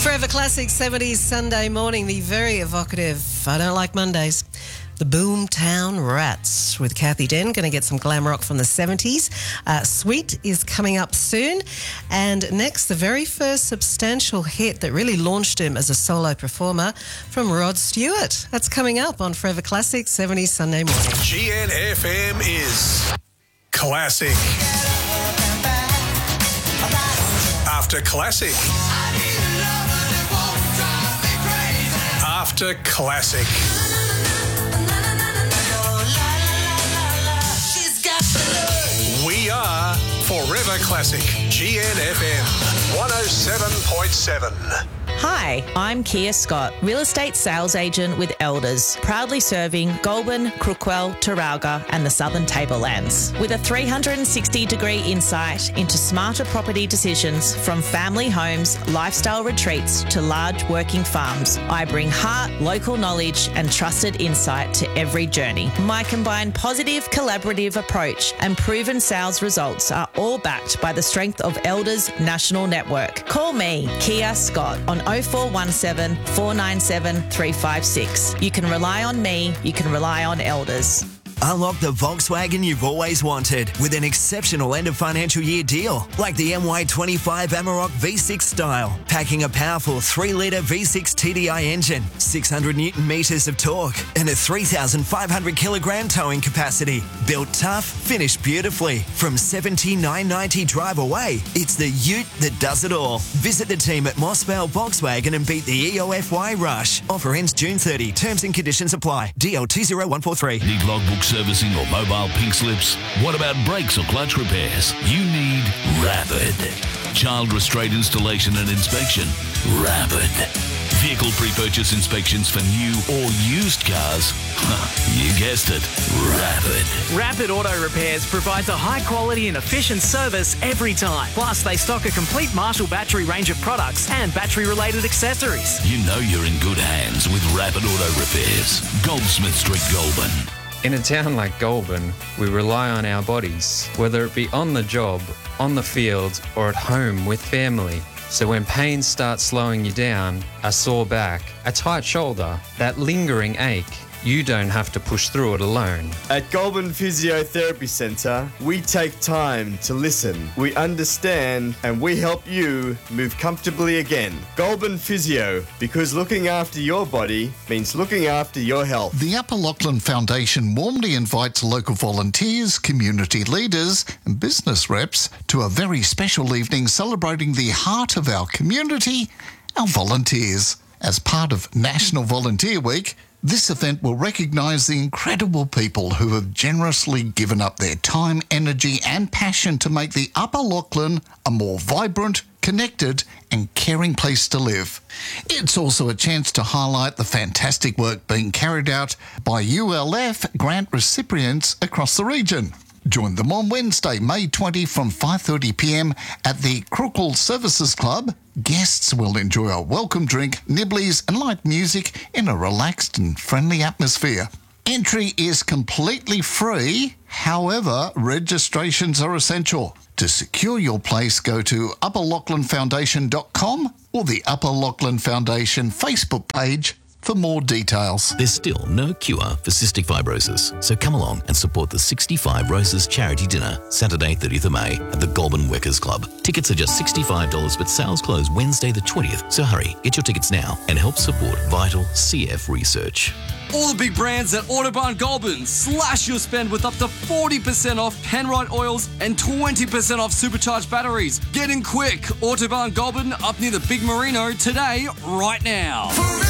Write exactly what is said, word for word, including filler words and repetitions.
Forever Classic seventies Sunday morning, the very evocative I Don't Like Mondays, the Boomtown Rats with Kathy Den. Going to get some glam rock from the seventies. Uh, Sweet is coming up soon. And next, the very first substantial hit that really launched him as a solo performer from Rod Stewart. That's coming up on Forever Classic seventies Sunday morning. G N F M is classic. After classic. After classic. We are Forever Classic. G N F M one oh seven point seven. Hi, I'm Kia Scott, real estate sales agent with Elders, proudly serving Goulburn, Crookwell, Taralga and the Southern Tablelands. With a three hundred sixty degree insight into smarter property decisions from family homes, lifestyle retreats to large working farms, I bring heart, local knowledge and trusted insight to every journey. My combined positive, collaborative approach and proven sales results are all backed by the strength of Elders National Network. Call me, Kia Scott, on oh four one seven, four nine seven, three five six. You can rely on me, you can rely on Elders. Unlock the Volkswagen you've always wanted with an exceptional end of financial year deal, like the M Y twenty-five Amarok V six style, packing a powerful three litre V six T D I engine, six hundred newton metres of torque, and a three thousand five hundred kilogram towing capacity. Built tough, finished beautifully. From seventy-nine ninety drive away, it's the ute that does it all. Visit the team at Mossvale Volkswagen and beat the E O F Y rush. Offer ends June thirtieth. Terms and conditions apply. D L T zero one four three. Need logbook servicing or mobile pink slips? What about brakes or clutch repairs? You need Rapid. Child restraint installation and inspection? Rapid. Vehicle pre-purchase inspections for new or used cars? You guessed it, Rapid. Rapid Auto Repairs provides a high quality and efficient service every time. Plus, they stock a complete Marshall battery range of products and battery-related accessories. You know you're in good hands with Rapid Auto Repairs. Goldsmith Street, Goulburn. In a town like Goulburn, we rely on our bodies, whether it be on the job, on the field, or at home with family. So when pain starts slowing you down, a sore back, a tight shoulder, that lingering ache, you don't have to push through it alone. At Goulburn Physiotherapy Centre, we take time to listen. We understand and we help you move comfortably again. Goulburn Physio, because looking after your body means looking after your health. The Upper Lachlan Foundation warmly invites local volunteers, community leaders and business reps to a very special evening celebrating the heart of our community, our volunteers. As part of National Volunteer Week, this event will recognise the incredible people who have generously given up their time, energy and passion to make the Upper Lachlan a more vibrant, connected and caring place to live. It's also a chance to highlight the fantastic work being carried out by U L F grant recipients across the region. Join them on Wednesday, May twentieth from five thirty p m at the Crookwell Services Club. Guests will enjoy a welcome drink, nibblies and light music in a relaxed and friendly atmosphere. Entry is completely free, however, registrations are essential. To secure your place, go to upper lachlan foundation dot com or the Upper Lachlan Foundation Facebook page for more details. There's still no cure for cystic fibrosis, so come along and support the sixty-five Roses Charity Dinner, Saturday thirtieth of May at the Goulburn Workers Club. Tickets are just sixty-five dollars, but sales close Wednesday the twentieth, so hurry, get your tickets now and help support vital C F research. All the big brands at Autobarn Goulburn. Slash your spend with up to forty percent off Penrite oils and twenty percent off supercharged batteries. Get in quick. Autobarn Goulburn up near the Big Merino today, right now.